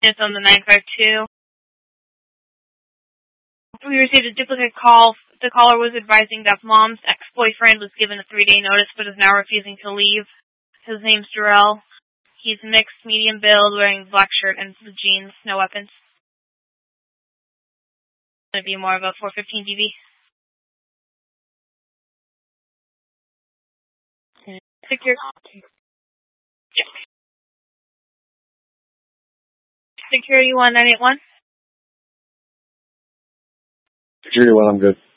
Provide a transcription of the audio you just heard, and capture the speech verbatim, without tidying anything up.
It's on the nine five two. We received a duplicate call. The caller was advising that mom's ex-boyfriend was given a three-day notice but is now refusing to leave. His name's Jarrell. He's mixed, medium build, wearing black shirt and blue jeans, no weapons. It's going to be more of a four fifteen D V. Secure. Security one nine eight one. Security one, I'm good.